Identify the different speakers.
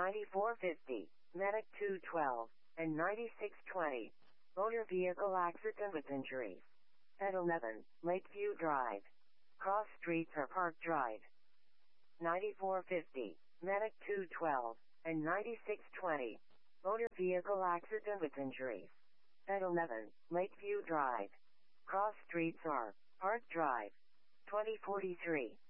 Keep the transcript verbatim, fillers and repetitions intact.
Speaker 1: ninety-four fifty, Medic two twelve, and ninety-six twenty, motor vehicle accident with injuries. At eleven, Lakeview Drive. Cross streets or Park Drive. ninety-four fifty, Medic two twelve, and ninety-six twenty, motor vehicle accident with injuries. At eleven, Lakeview Drive. Cross streets are Park Drive. twenty forty-three,